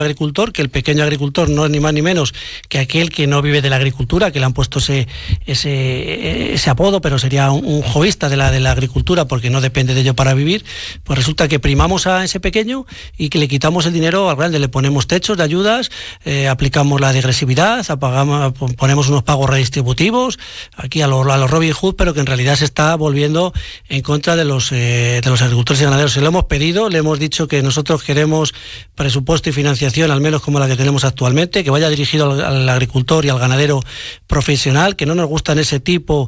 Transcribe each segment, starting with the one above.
agricultor, que el pequeño agricultor no es ni más ni menos que aquel que no vive de la agricultura, que le han puesto ese apodo, pero sería un hobbyista de la agricultura porque no depende de ello para vivir. Pues resulta que primamos a ese pequeño y que le quitamos el dinero al grande, le ponemos techos de ayudas, aplicamos la degresividad, ponemos unos pagos redistributivos, aquí a los Robin Hood, pero que en realidad se está volviendo en contra de los agricultores y ganaderos. Se lo hemos pedido, le hemos dicho que nosotros queremos presupuesto y financiación al menos como la que tenemos actualmente, que vaya dirigido al agricultor y al ganadero profesional, que no nos gustan ese tipo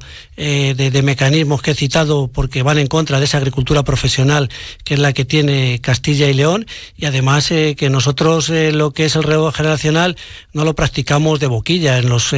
de mecanismos que he citado porque van en contra de esa agricultura profesional que es la que tiene Castilla y León, y además que nosotros lo que es el relevo generacional no lo practicamos de boquilla. En los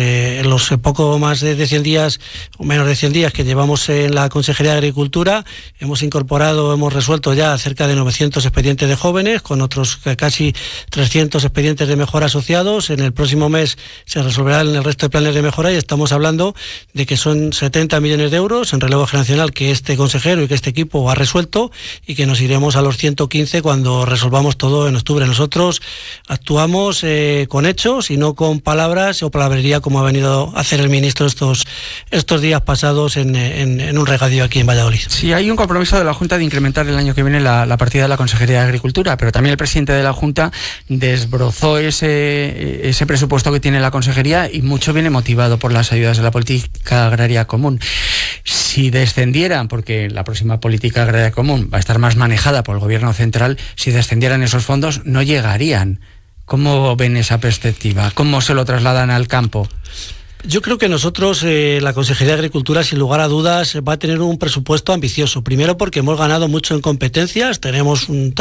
poco más de 100 días o menos de 100 días que llevamos en la Consejería de Agricultura hemos resuelto ya cerca de 900 expedientes de jóvenes con otros casi 300 expedientes de mejora asociados. En el próximo mes se resolverán el resto de planes de mejora y estamos hablando de que son 70 millones de euros en relevo generacional que este consejero y que este equipo ha resuelto, y que nos iremos a los 115 cuando resolvamos todo en octubre. Nosotros actuamos con hechos y no con palabras o palabrería como ha venido a hacer el ministro estos días pasados en un regadío aquí en Valladolid. Sí, hay un compromiso de la Junta de incrementar el año que viene la partida de la Consejería de Agricultura, pero también el presidente de la Junta desbrozó ese presupuesto que tiene la consejería, y mucho viene motivado por las ayudas de la política agraria común. Si descendieran, porque la próxima política agraria común va a estar más manejada por el gobierno central, si descendieran esos fondos no llegarían. ¿Cómo ven esa perspectiva? ¿Cómo se lo trasladan al campo? Yo creo que nosotros, la Consejería de Agricultura, sin lugar a dudas, va a tener un presupuesto ambicioso. Primero porque hemos ganado mucho en competencias, tenemos un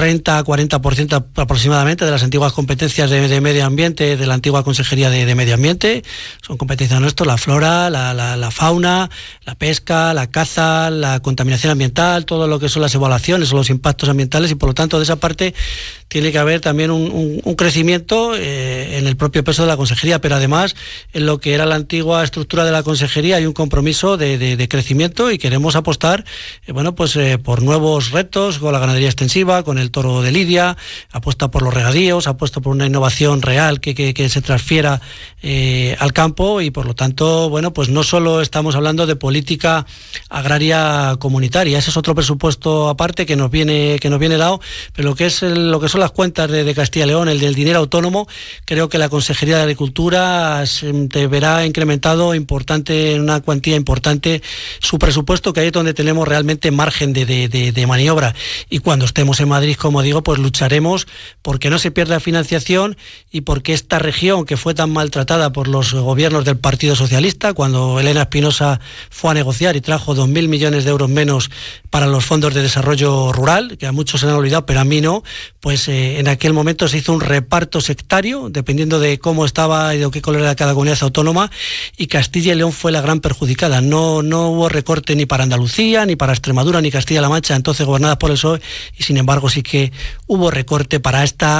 30-40% aproximadamente de las antiguas competencias de medio ambiente, de la antigua Consejería de Medio Ambiente. Son competencias nuestras, la flora, la fauna, la pesca, la caza, la contaminación ambiental, todo lo que son las evaluaciones o los impactos ambientales, y por lo tanto de esa parte tiene que haber también un crecimiento en el propio peso de la Consejería, pero además en lo que era la antigua estructura de la consejería hay un compromiso de crecimiento, y queremos apostar por nuevos retos con la ganadería extensiva, con el toro de lidia, apuesta por los regadíos, apuesta por una innovación real que se transfiera al campo, y por lo tanto no solo estamos hablando de política agraria comunitaria, ese es otro presupuesto aparte que nos viene dado, pero lo que son las cuentas de Castilla y León, el del dinero autónomo, creo que la Consejería de Agricultura deberá incrementado en una cuantía importante su presupuesto, que ahí es donde tenemos realmente margen de maniobra, y cuando estemos en Madrid, como digo, pues lucharemos porque no se pierda financiación y porque esta región que fue tan maltratada por los gobiernos del Partido Socialista, cuando Elena Espinosa fue a negociar y trajo 2.000 millones de euros menos para los fondos de desarrollo rural, que a muchos se han olvidado, pero a mí no, pues en aquel momento se hizo un reparto sectario, dependiendo de cómo estaba y de qué color era cada comunidad autónoma, y Castilla y León fue la gran perjudicada. No hubo recorte ni para Andalucía, ni para Extremadura, ni Castilla-La Mancha, entonces gobernadas por el PSOE, y sin embargo sí que hubo recorte para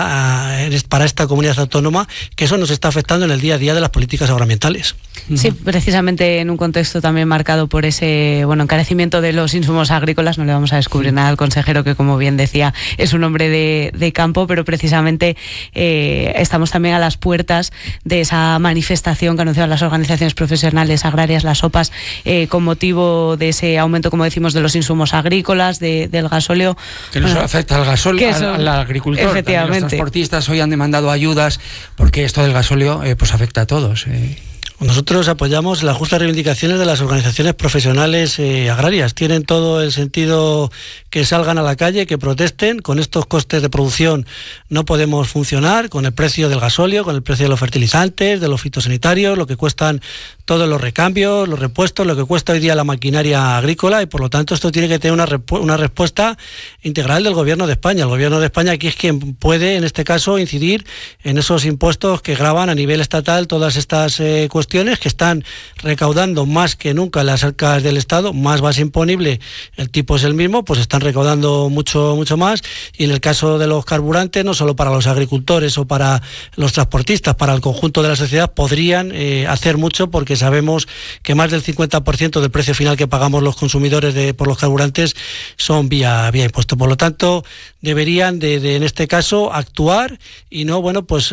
esta comunidad autónoma, que eso nos está afectando en el día a día de las políticas agroambientales. Sí, precisamente en un contexto también marcado por ese encarecimiento de los insumos agrícolas. No le vamos a descubrir nada al consejero, que como bien decía es un hombre de campo, pero precisamente estamos también a las puertas de esa manifestación que anunciaron las organizaciones profesionales agrarias, las OPAs, con motivo de ese aumento, como decimos, de los insumos agrícolas, del gasóleo. Que no solo afecta al gasóleo, al agricultor. Efectivamente. Los transportistas hoy han demandado ayudas porque esto del gasóleo pues afecta a todos. Nosotros apoyamos las justas reivindicaciones de las organizaciones profesionales agrarias. Tienen todo el sentido que salgan a la calle, que protesten. Con estos costes de producción no podemos funcionar, con el precio del gasóleo, con el precio de los fertilizantes, de los fitosanitarios, lo que cuestan todos los recambios, los repuestos, lo que cuesta hoy día la maquinaria agrícola, y por lo tanto esto tiene que tener una respuesta integral del Gobierno de España. El Gobierno de España aquí es quien puede, en este caso, incidir en esos impuestos que gravan a nivel estatal todas estas cuestiones cuestiones, que están recaudando más que nunca en las arcas del Estado, más base imponible, el tipo es el mismo, pues están recaudando mucho más, y en el caso de los carburantes, no solo para los agricultores o para los transportistas, para el conjunto de la sociedad podrían hacer mucho, porque sabemos que más del 50% del precio final que pagamos los consumidores por los carburantes son vía impuesto. Por lo tanto, deberían en este caso actuar y no, pues